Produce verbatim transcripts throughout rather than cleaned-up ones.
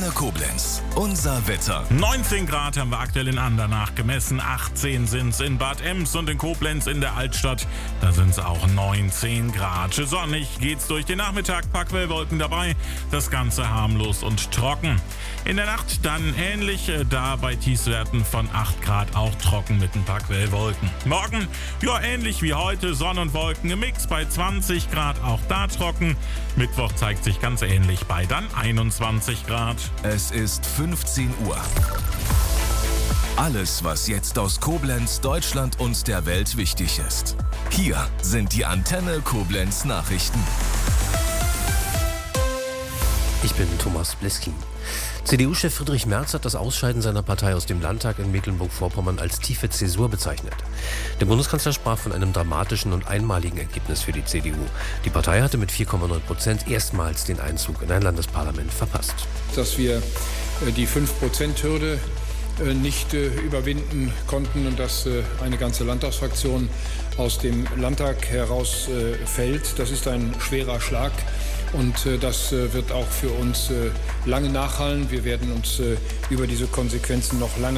Antenne Koblenz. Unser Wetter. neunzehn Grad haben wir aktuell in Andernach gemessen. achtzehn sind es in Bad Ems und in Koblenz in der Altstadt. Da sind es auch neunzehn Grad. Sonnig geht's durch den Nachmittag. Paar Quellwolken dabei. Das Ganze harmlos und trocken. In der Nacht dann ähnlich. Da bei Tiefstwerten von acht Grad auch trocken mit ein paar Quellwolken. Morgen, ja ähnlich wie heute. Sonne und Wolken im Mix bei zwanzig Grad. Auch da trocken. Mittwoch zeigt sich ganz ähnlich bei dann einundzwanzig Grad. Es ist fünfzehn Uhr. Alles, was jetzt aus Koblenz, Deutschland und der Welt wichtig ist. Hier sind die Antenne Koblenz Nachrichten. Ich bin Thomas Bliskin. C D U-Chef Friedrich Merz hat das Ausscheiden seiner Partei aus dem Landtag in Mecklenburg-Vorpommern als tiefe Zäsur bezeichnet. Der Bundeskanzler sprach von einem dramatischen und einmaligen Ergebnis für die C D U. Die Partei hatte mit vier Komma neun Prozent erstmals den Einzug in ein Landesparlament verpasst. Dass wir die fünf Prozent Hürde nicht überwinden konnten und dass eine ganze Landtagsfraktion aus dem Landtag herausfällt, das ist ein schwerer Schlag. Und äh, das äh, wird auch für uns äh, lange nachhallen. Wir werden uns äh, über diese Konsequenzen noch lange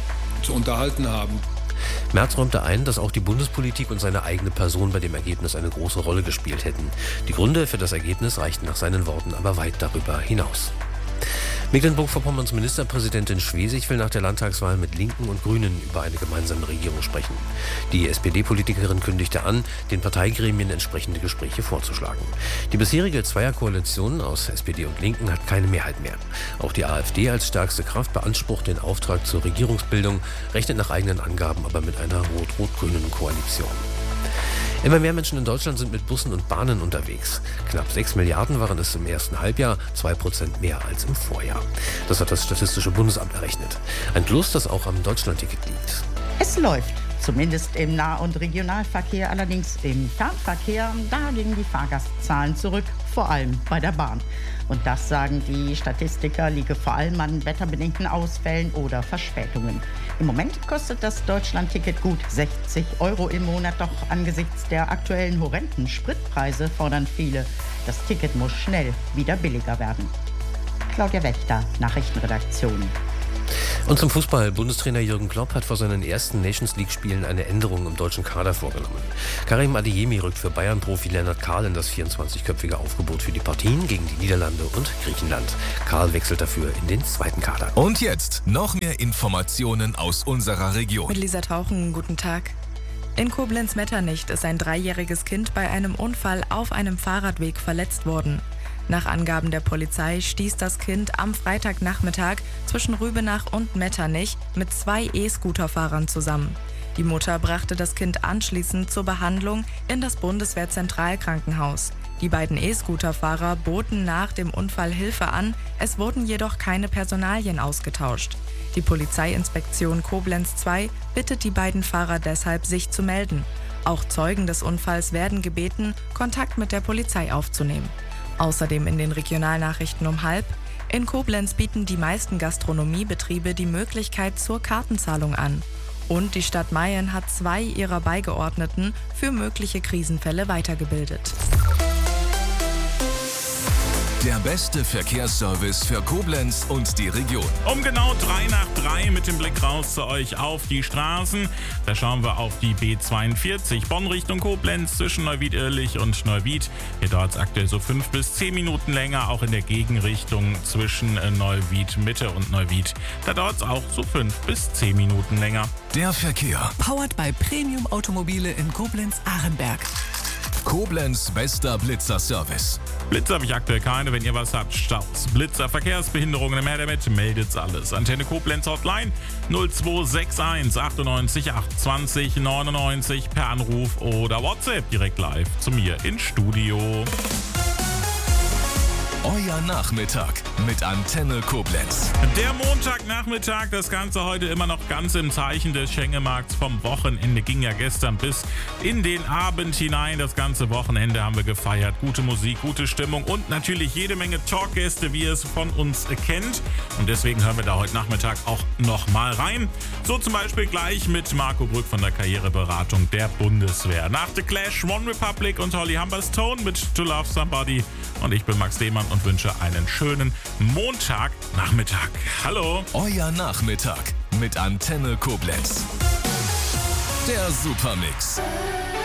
zu unterhalten haben. Merz räumte ein, dass auch die Bundespolitik und seine eigene Person bei dem Ergebnis eine große Rolle gespielt hätten. Die Gründe für das Ergebnis reichten nach seinen Worten aber weit darüber hinaus. Mecklenburg-Vorpommerns Ministerpräsidentin Schwesig will nach der Landtagswahl mit Linken und Grünen über eine gemeinsame Regierung sprechen. Die S P D-Politikerin kündigte an, den Parteigremien entsprechende Gespräche vorzuschlagen. Die bisherige Zweierkoalition aus S P D und Linken hat keine Mehrheit mehr. Auch die AfD als stärkste Kraft beansprucht den Auftrag zur Regierungsbildung, rechnet nach eigenen Angaben aber mit einer rot-rot-grünen Koalition. Immer mehr Menschen in Deutschland sind mit Bussen und Bahnen unterwegs. Knapp sechs Milliarden waren es im ersten Halbjahr, zwei Prozent mehr als im Vorjahr. Das hat das Statistische Bundesamt errechnet. Ein Plus, das auch am Deutschlandticket liegt. Es läuft, zumindest im Nah- und Regionalverkehr, allerdings im Fernverkehr, da liegen die Fahrgastzahlen zurück, vor allem bei der Bahn. Und das, sagen die Statistiker, liege vor allem an wetterbedingten Ausfällen oder Verspätungen. Im Moment kostet das Deutschlandticket gut sechzig Euro im Monat, doch angesichts der aktuellen horrenden Spritpreise fordern viele, das Ticket muss schnell wieder billiger werden. Claudia Wächter, Nachrichtenredaktion. Und zum Fußball. Bundestrainer Jürgen Klopp hat vor seinen ersten Nations-League-Spielen eine Änderung im deutschen Kader vorgenommen. Karim Adeyemi rückt für Bayern-Profi Lennart Kahl in das vierundzwanzigköpfige Aufgebot für die Partien gegen die Niederlande und Griechenland. Kahl wechselt dafür in den zweiten Kader. Und jetzt noch mehr Informationen aus unserer Region. Mit Lisa Tauchen, guten Tag. In Koblenz-Metternich ist ein dreijähriges Kind bei einem Unfall auf einem Fahrradweg verletzt worden. Nach Angaben der Polizei stieß das Kind am Freitagnachmittag zwischen Rübenach und Metternich mit zwei E-Scooter-Fahrern zusammen. Die Mutter brachte das Kind anschließend zur Behandlung in das Bundeswehr-Zentralkrankenhaus. Die beiden E-Scooter-Fahrer boten nach dem Unfall Hilfe an, es wurden jedoch keine Personalien ausgetauscht. Die Polizeiinspektion Koblenz zwei bittet die beiden Fahrer deshalb, sich zu melden. Auch Zeugen des Unfalls werden gebeten, Kontakt mit der Polizei aufzunehmen. Außerdem in den Regionalnachrichten um halb. In Koblenz bieten die meisten Gastronomiebetriebe die Möglichkeit zur Kartenzahlung an. Und die Stadt Mayen hat zwei ihrer Beigeordneten für mögliche Krisenfälle weitergebildet. Der beste Verkehrsservice für Koblenz und die Region. Um genau drei nach drei mit dem Blick raus zu euch auf die Straßen. Da schauen wir auf die B zweiundvierzig, Bonn Richtung Koblenz zwischen Neuwied-Irlich und Neuwied. Hier dauert es aktuell so fünf bis zehn Minuten länger, auch in der Gegenrichtung zwischen Neuwied-Mitte und Neuwied. Da dauert es auch so fünf bis zehn Minuten länger. Der Verkehr. Powered by Premium Automobile in Koblenz-Ahrenberg. Koblenz bester Blitzer-Service. Blitzer habe ich aktuell keine. Wenn ihr was habt, Staus, Blitzer, Verkehrsbehinderungen, mehr damit, meldet's alles. Antenne Koblenz Hotline null zwei sechs eins achtundneunzig achtundzwanzig neunundneunzig per Anruf oder WhatsApp direkt live zu mir ins Studio. Euer Nachmittag mit Antenne Koblenz. Der Montagnachmittag, das Ganze heute immer noch ganz im Zeichen des Schengemarkts vom Wochenende. Ging ja gestern bis in den Abend hinein. Das ganze Wochenende haben wir gefeiert. Gute Musik, gute Stimmung und natürlich jede Menge Talkgäste, wie ihr es von uns kennt. Und deswegen hören wir da heute Nachmittag auch nochmal rein. So zum Beispiel gleich mit Marco Brück von der Karriereberatung der Bundeswehr. Nach The Clash, One Republic und Holly Humberstone mit To Love Somebody. Und ich bin Max Lehmann und wünsche einen schönen Montagnachmittag. Hallo! Euer Nachmittag mit Antenne Koblenz. Der Supermix.